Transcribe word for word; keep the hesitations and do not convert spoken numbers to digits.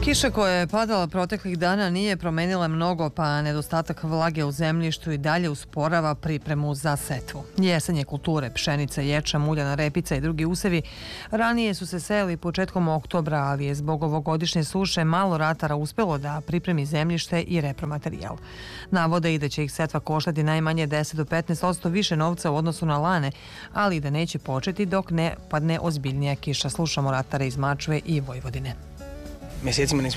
Kiša koja je padala proteklih dana nije promenila mnogo, pa nedostatak vlage u zemljištu i dalje usporava pripremu za setvu. Jesenje kulture, pšenica, ječam, uljana repica i drugi usevi ranije su se sejali početkom oktobra, ali je zbog ovogodišnje suše malo ratara uspelo da pripremi zemljište i repromaterijal. Navode i da će ih setva koštati najmanje deset do petnaest posto više novca u odnosu na lane, ali i da neće početi dok ne padne ozbiljnija kiša. Slušamo ratare iz Mačve i Vojvodine. Mjesecima nismo